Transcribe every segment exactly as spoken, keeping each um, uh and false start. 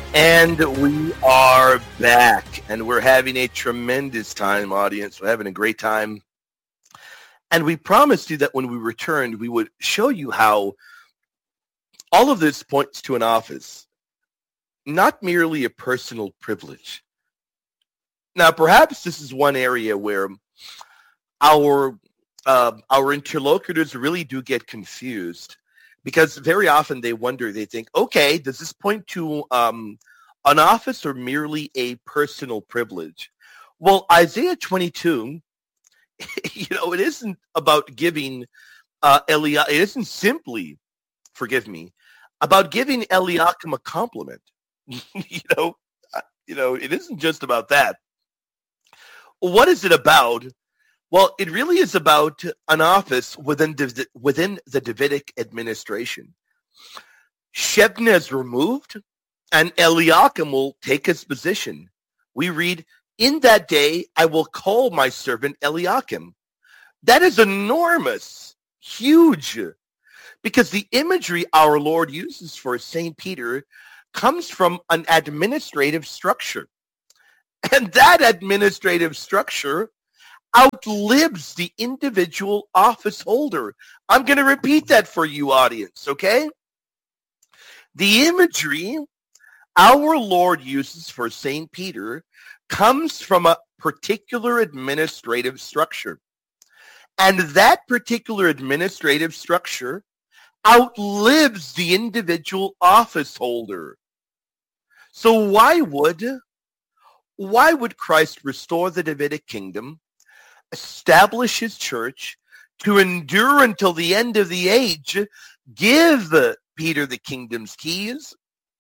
And we are back, and we're having a tremendous time, audience. We're having a great time. And we promised you that when we returned, we would show you how all of this points to an office, not merely a personal privilege. Now, perhaps this is one area where our uh, our interlocutors really do get confused, because very often they wonder, they think, okay, does this point to um, an office or merely a personal privilege? Well, Isaiah twenty-two, you know, it isn't about giving uh, Eli- it isn't simply, forgive me, about giving Eliakim a compliment. you know, uh, you know, it isn't just about that. What is it about? Well, it really is about an office within Dav- within the Davidic administration. Shebna is removed, and Eliakim will take his position. We read, "In that day I will call my servant Eliakim." That is enormous, huge, because the imagery our Lord uses for Saint Peter comes from an administrative structure. And that administrative structure outlives the individual office holder. I'm going to repeat that for you, audience, okay? The imagery our Lord uses for Saint Peter comes from a particular administrative structure. And that particular administrative structure outlives the individual office holder. So why would, why would Christ restore the Davidic kingdom, establish his church, to endure until the end of the age, give Peter the kingdom's keys,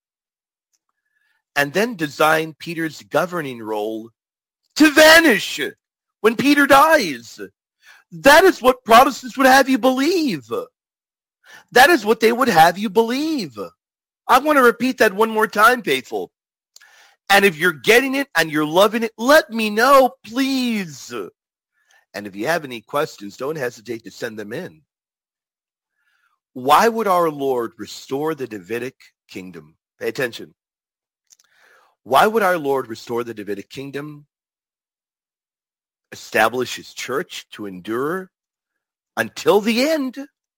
and then design Peter's governing role to vanish when Peter dies? That is what Protestants would have you believe. That is what they would have you believe. I want to repeat that one more time, faithful. And if you're getting it and you're loving it, let me know, please. And if you have any questions, don't hesitate to send them in. Why would our Lord restore the Davidic kingdom? Pay attention. Why would our Lord restore the Davidic kingdom, establish his church to endure until the end,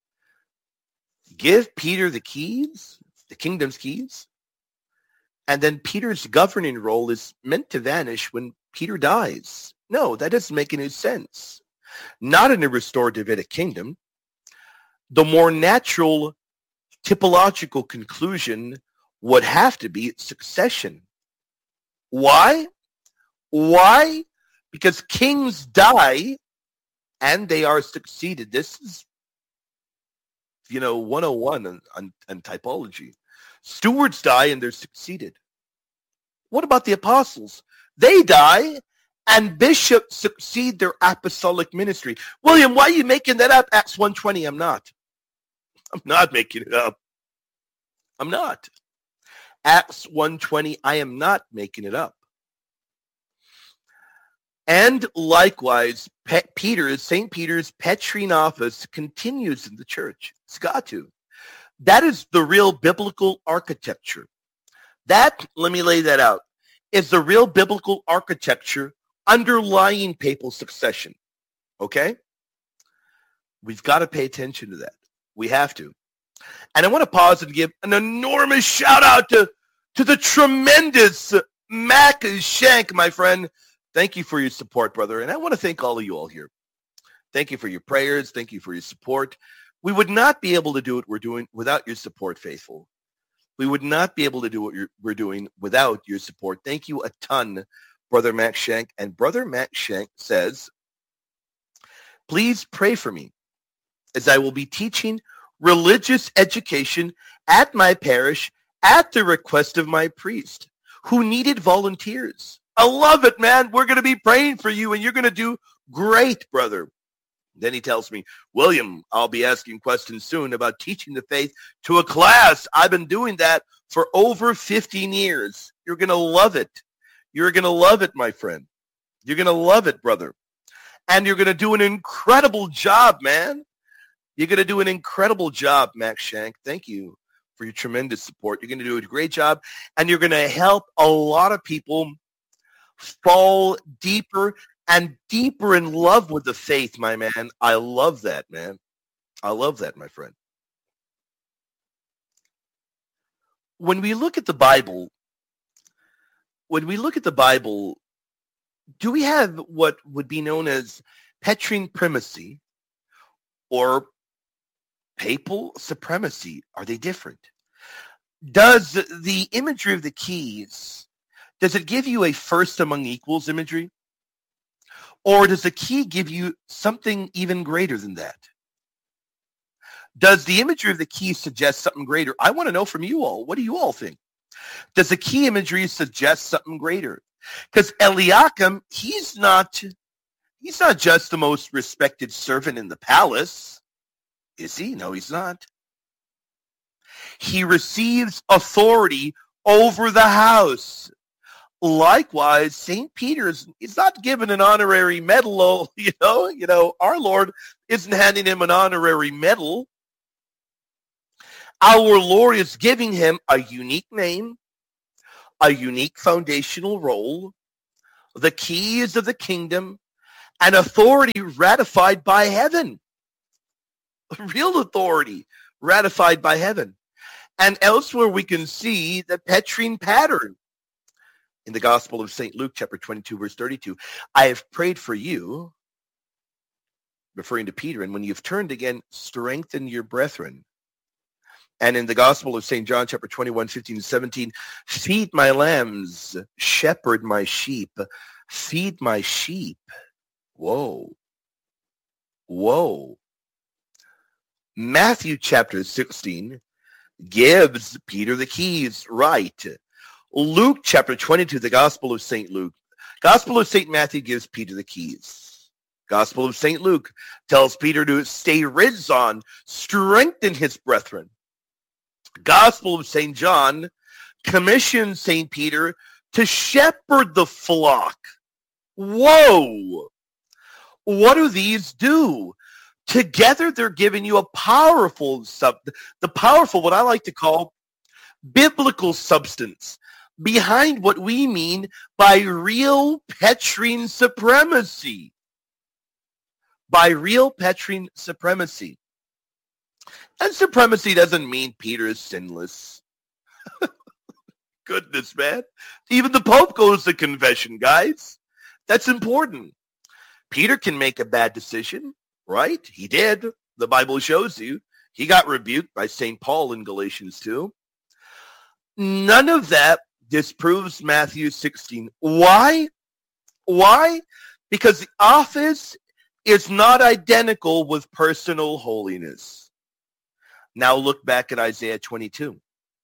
give Peter the keys, the kingdom's keys, and then Peter's governing role is meant to vanish when Peter dies? No, that doesn't make any sense. Not in a restored Davidic kingdom. The more natural typological conclusion would have to be succession. Why? Why? Because kings die and they are succeeded. This is, you know, one oh one on, on, on typology. Stewards die and they're succeeded. What about the apostles? They die and bishops succeed their apostolic ministry. William, why are you making that up? Acts one twenty. I'm not. I'm not making it up. I'm not. Acts one twenty. I am not making it up. And likewise, Pe- Peter's, Saint Peter's Petrine office continues in the church. It's got to. That is the real biblical architecture. That, let me lay that out, is the real biblical architecture underlying papal succession. Okay? We've got to pay attention to that. We have to. And I want to pause and give an enormous shout out to, to the tremendous Mac Shank, my friend. Thank you for your support, brother. And I want to thank all of you all here. Thank you for your prayers. Thank you for your support. We would not be able to do what we're doing without your support, faithful. We would not be able to do what you're, we're doing without your support. Thank you a ton, Brother Mac Shank. And Brother Mac Shank says, please pray for me as I will be teaching religious education at my parish at the request of my priest who needed volunteers. I love it, man. We're going to be praying for you, and you're going to do great, brother. Then he tells me, William, I'll be asking questions soon about teaching the faith to a class. I've been doing that for over fifteen years. You're going to love it. You're going to love it, my friend. You're going to love it, brother. And you're going to do an incredible job, man. You're going to do an incredible job, Max Shank. Thank you for your tremendous support. You're going to do a great job, and you're going to help a lot of people fall deeper and deeper in love with the faith, my man. I love that, man. I love that, my friend. When we look at the Bible, when we look at the Bible, do we have what would be known as Petrine primacy or papal supremacy? Are they different? Does the imagery of the keys, does it give you a first among equals imagery? Or does the key give you something even greater than that? Does the imagery of the key suggest something greater? I want to know from you all. What do you all think? Does the key imagery suggest something greater? Because Eliakim, he's not, he's not just the most respected servant in the palace. Is he? No, he's not. He receives authority over the house. Likewise, Saint Peter is he's not given an honorary medal. You know, you know, our Lord isn't handing him an honorary medal. Our Lord is giving him a unique name, a unique foundational role, the keys of the kingdom, and authority ratified by heaven. Real authority ratified by heaven. And elsewhere we can see the Petrine pattern. In the Gospel of Saint Luke, chapter twenty-two, verse thirty-two, I have prayed for you, referring to Peter, and when you've turned again, strengthen your brethren. And in the Gospel of Saint John, chapter twenty-one, fifteen and seventeen, feed my lambs, shepherd my sheep, feed my sheep. Whoa. Whoa. Matthew chapter sixteen gives Peter the keys, right? Luke chapter twenty-two, the Gospel of Saint Luke. Gospel of Saint Matthew gives Peter the keys. Gospel of Saint Luke tells Peter to stay rizon, strengthen his brethren. Gospel of Saint John commissions Saint Peter to shepherd the flock. Whoa! What do these do? Together they're giving you a powerful, sub, the powerful, what I like to call biblical substance behind what we mean by real Petrine supremacy. By real Petrine supremacy. And supremacy doesn't mean Peter is sinless. Goodness, man. Even the Pope goes to confession, guys. That's important. Peter can make a bad decision, right? He did. The Bible shows you. He got rebuked by Saint Paul in Galatians two. None of that disproves Matthew sixteen. Why? Why? Because the office is not identical with personal holiness. Now look back at Isaiah twenty-two.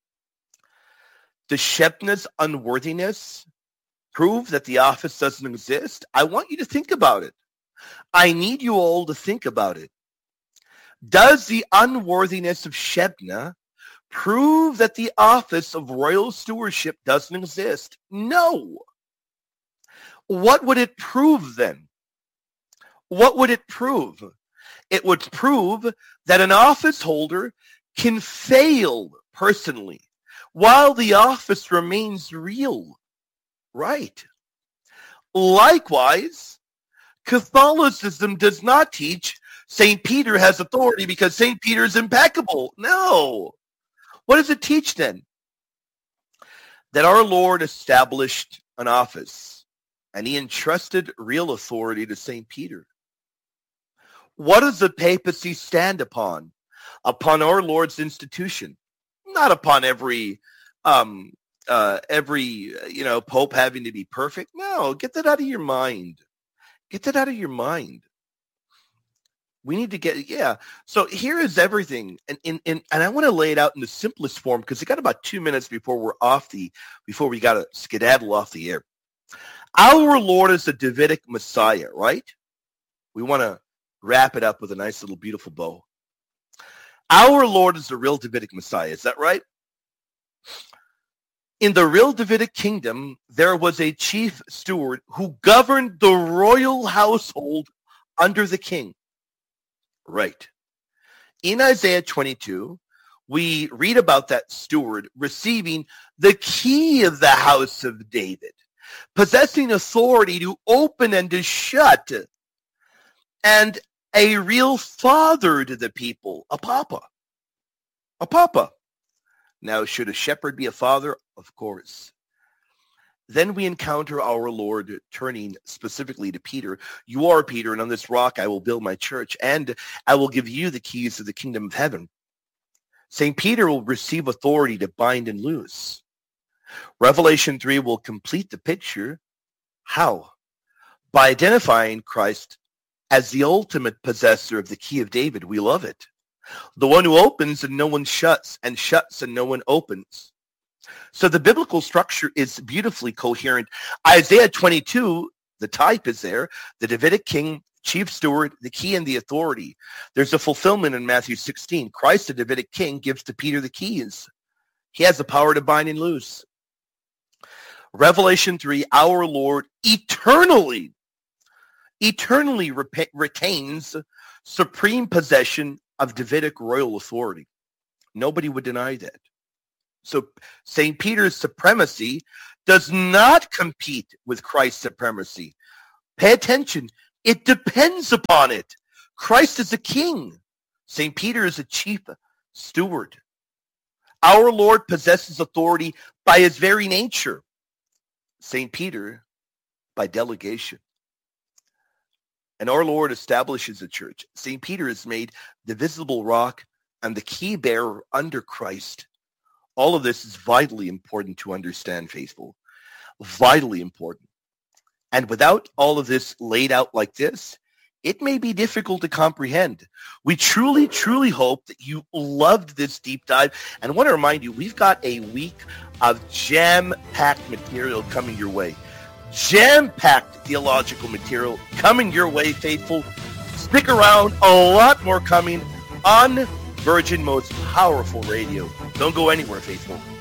Does Shebna's unworthiness prove that the office doesn't exist? I want you to think about it. I need you all to think about it. Does the unworthiness of Shebna prove that the office of royal stewardship doesn't exist? No. What would it prove then? What would it prove? It would prove that an office holder can fail personally while the office remains real. Right. Likewise, Catholicism does not teach Saint Peter has authority because Saint Peter is impeccable. No. What does it teach then? That our Lord established an office and he entrusted real authority to Saint Peter. What does the papacy stand upon? Upon our Lord's institution, not upon every, um, uh, every you know, pope having to be perfect. No, get that out of your mind. Get that out of your mind. We need to get, yeah. So here is everything, and in, in, and I want to lay it out in the simplest form because we got about two minutes before we're off the, before we got to skedaddle off the air. Our Lord is the Davidic Messiah, right? We want to wrap it up with a nice little beautiful bow. Our Lord is the real Davidic Messiah. Is that right? In the real Davidic kingdom, there was a chief steward who governed the royal household under the king. Right. In Isaiah twenty-two, we read about that steward receiving the key of the house of David, possessing authority to open and to shut, and a real father to the people, a papa. A papa. Now, should a shepherd be a father? Of course. Then we encounter our Lord turning specifically to Peter. You are Peter, and on this rock I will build my church, and I will give you the keys of the kingdom of heaven. Saint Peter will receive authority to bind and loose. Revelation three will complete the picture. How? By identifying Christ as the ultimate possessor of the key of David. We love it. The one who opens and no one shuts, and shuts and no one opens. So the biblical structure is beautifully coherent. Isaiah twenty-two, the type is there, the Davidic king, chief steward, the key and the authority. There's a fulfillment in Matthew sixteen. Christ, the Davidic king, gives to Peter the keys. He has the power to bind and loose. Revelation three, our Lord eternally, eternally rep- retains supreme possession of Davidic royal authority. Nobody would deny that. So Saint Peter's supremacy does not compete with Christ's supremacy. Pay attention. It depends upon it. Christ is a king. Saint Peter is a chief steward. Our Lord possesses authority by his very nature. Saint Peter by delegation. And our Lord establishes a church. Saint Peter is made the visible rock and the key bearer under Christ. All of this is vitally important to understand, faithful. Vitally important. And without all of this laid out like this, it may be difficult to comprehend. We truly, truly hope that you loved this deep dive. And I want to remind you, we've got a week of jam-packed material coming your way. Jam-packed theological material coming your way, faithful. Stick around. A lot more coming on Virgin Most Powerful Radio. Don't go anywhere, faithful.